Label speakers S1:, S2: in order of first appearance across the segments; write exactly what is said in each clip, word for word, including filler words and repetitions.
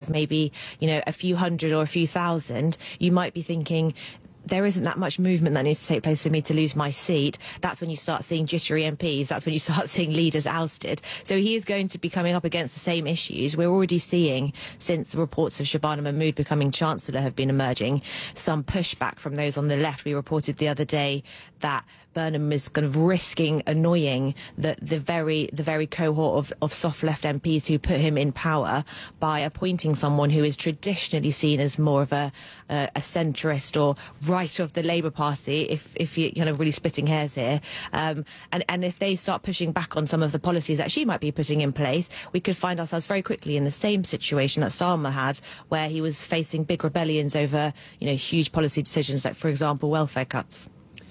S1: maybe, you know, a few hundred or a few thousand, you might be thinking, there isn't that much movement that needs to take place for me to lose my seat. That's when you start seeing jittery M Ps. That's when you start seeing leaders ousted. So he is going to be coming up against the same issues. We're already seeing, since the reports of Shabana Mahmood becoming Chancellor have been emerging, some pushback from those on the left. We reported the other day that Burnham is kind of risking annoying the, the very the very cohort of, of soft left M Ps who put him in power by appointing someone who is traditionally seen as more of a, a, a centrist or right of the Labour Party, if, if you're kind of really splitting hairs here. Um, and, and if they start pushing back on some of the policies that she might be putting in place, we could find ourselves very quickly in the same situation that Starmer had, where he was facing big rebellions over, you know, huge policy decisions, like, for example, welfare cuts.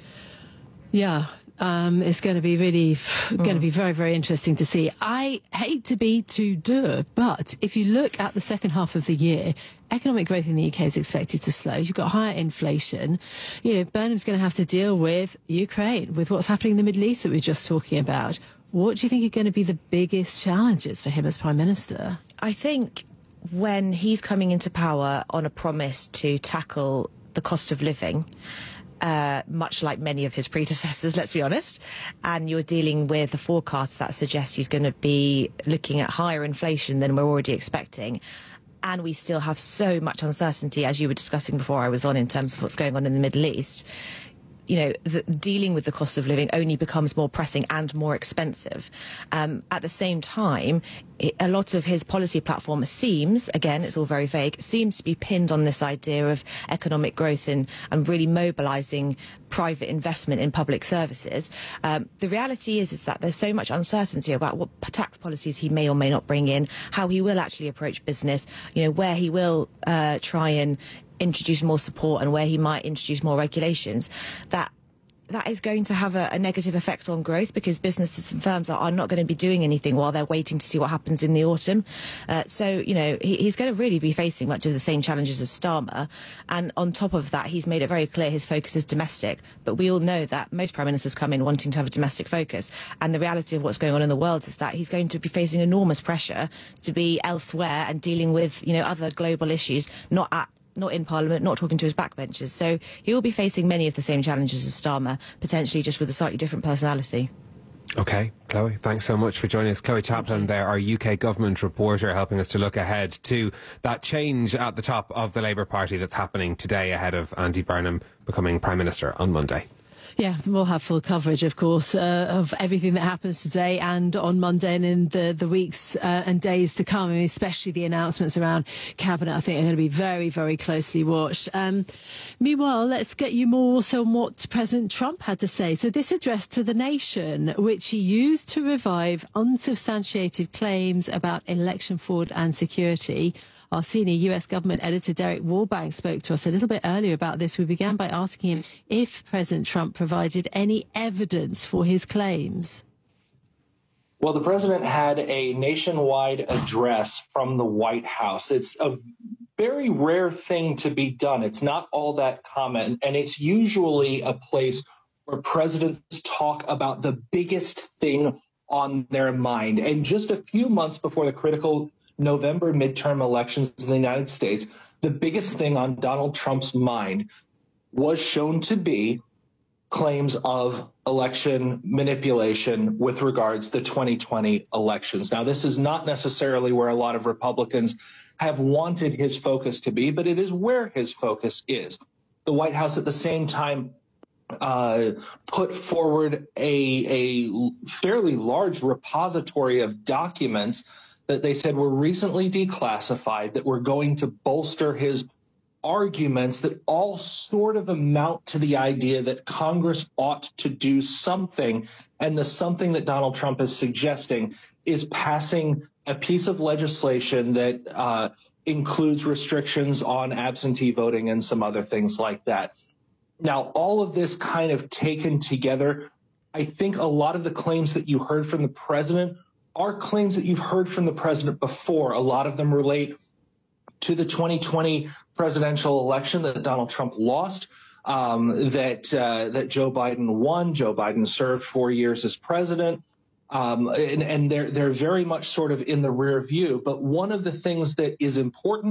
S2: Yeah, um, it's going to be really mm. going to be very, very interesting to see. I hate to be too dour, but if you look at the second half of the year, economic growth in the U K is expected to slow. You've got higher inflation. You know, Burnham's going to have to deal with Ukraine, with what's happening in the Middle East that we were just talking about. What do you think are going to be the biggest challenges for him as Prime Minister?
S1: I think when he's coming into power on a promise to tackle the cost of living, Uh, much like many of his predecessors, let's be honest, and you're dealing with a forecast that suggests he's going to be looking at higher inflation than we're already expecting, and we still have so much uncertainty, as you were discussing before I was on, in terms of what's going on in the Middle East. You know, the, dealing with the cost of living only becomes more pressing and more expensive. Um, at the same time, it, a lot of his policy platform seems, again, it's all very vague, seems to be pinned on this idea of economic growth and, and really mobilising private investment in public services. Um, the reality is, is that there's so much uncertainty about what tax policies he may or may not bring in, how he will actually approach business, you know, where he will uh, try and introduce more support and where he might introduce more regulations, that that is going to have a, a negative effect on growth, because businesses and firms are, are not going to be doing anything while they're waiting to see what happens in the autumn. Uh, so, you know, he, he's going to really be facing much of the same challenges as Starmer. And on top of that, he's made it very clear his focus is domestic. But we all know that most prime ministers come in wanting to have a domestic focus. And the reality of what's going on in the world is that he's going to be facing enormous pressure to be elsewhere and dealing with, you know, other global issues, not at not in Parliament, not talking to his backbenchers. So he will be facing many of the same challenges as Starmer, potentially just with a slightly different personality.
S3: OK, Chloe, thanks so much for joining us. Chloe Chaplin there, our U K government reporter, helping us to look ahead to that change at the top of the Labour Party that's happening today ahead of Andy Burnham becoming Prime Minister on Monday.
S2: Yeah, we'll have full coverage, of course, uh, of everything that happens today and on Monday and in the, the weeks uh, and days to come, I mean, especially the announcements around Cabinet, I think are going to be very, very closely watched. Um, meanwhile, let's get you more also on what President Trump had to say. So this address to the nation, which he used to revive unsubstantiated claims about election fraud and security. Our senior U S government editor, Derek Warbank, spoke to us a little bit earlier about this. We began by asking him if President Trump provided any evidence for his claims.
S4: Well, the president had a nationwide address from the White House. It's a very rare thing to be done. It's not all that common, and it's usually a place where presidents talk about the biggest thing on their mind. And just a few months before the critical November midterm elections in the United States, the biggest thing on Donald Trump's mind was shown to be claims of election manipulation with regards to the twenty twenty elections. Now, this is not necessarily where a lot of Republicans have wanted his focus to be, but it is where his focus is. The White House at the same time uh, put forward a, a fairly large repository of documents that they said were recently declassified, that were going to bolster his arguments, that all sort of amount to the idea that Congress ought to do something. And the something that Donald Trump is suggesting is passing a piece of legislation that uh, includes restrictions on absentee voting and some other things like that. Now, all of this kind of taken together, I think a lot of the claims that you heard from the president are claims that you've heard from the president before. A lot of them relate to the twenty twenty presidential election that Donald Trump lost, um, that uh, that Joe Biden won. Joe Biden served four years as president, um, and, and they're they're very much sort of in the rear view. But one of the things that is important